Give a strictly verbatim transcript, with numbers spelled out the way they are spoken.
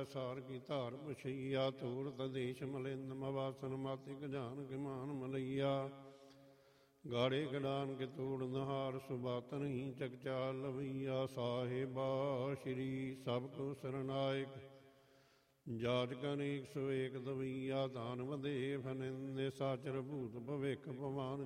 ਤੈ ਸਾਰ ਕੀ ਧਾਰ ਪਛਈਆ, ਧੂੜ ਤਦੇਸ਼ ਮਲਿੰਦ ਮਵਾਸਨ ਮਾਤਿਕ ਜਾਨ ਕੇ ਮਾਨ ਮਲਈਆ। ਗਾੜੇ ਗਡਾਨ ਕੇ ਤੂੜ ਨਹਾਰ ਸੁਬਾਤਨ ਹੀ ਚਕਚਾਲ ਲਵਈਆ। ਸਾਹਿਬਾ ਸ਼੍ਰੀ ਸਭ ਕੋ ਸਰਨਾਇਕ, ਜਾਚਕ ਅਨੇਕ ਸੋ ਏਕ ਦਵਈਆ। ਦਾਨ ਵਦੇਵ ਨਿੰਦੇ ਸਾਚਰ ਭੂਤ ਭਵਿਖ ਭਵਾਨ,